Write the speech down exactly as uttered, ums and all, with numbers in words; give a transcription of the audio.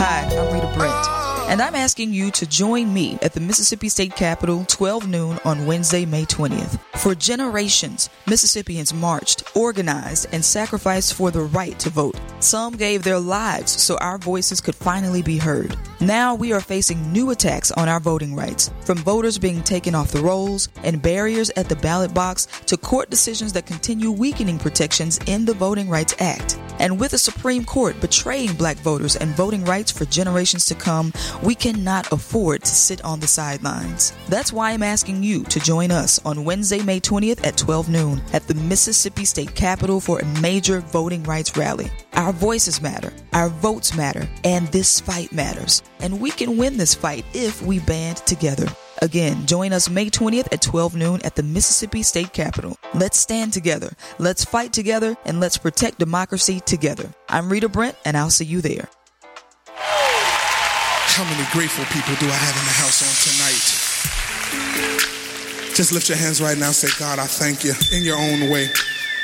Hi, I'm Rita Brent, and I'm asking you to join me at the Mississippi State Capitol twelve noon on Wednesday, May twentieth. For generations, Mississippians marched, organized, and sacrificed for the right to vote. Some gave their lives so our voices could finally be heard. Now we are facing new attacks on our voting rights, from voters being taken off the rolls and barriers at the ballot box to court decisions that continue weakening protections in the Voting Rights Act. And with the Supreme Court betraying black voters and voting rights for generations to come, we cannot afford to sit on the sidelines. That's why I'm asking you to join us on Wednesday, May twentieth at twelve noon at the Mississippi State Capitol for a major voting rights rally. Our voices matter, our votes matter, and this fight matters. And we can win this fight if we band together. Again, join us May twentieth at twelve noon at the Mississippi State Capitol. Let's stand together, let's fight together, and let's protect democracy together. I'm Rita Brent, and I'll see you there. How many grateful people do I have in the house on tonight? Just lift your hands right now and say, God, I thank you in your own way.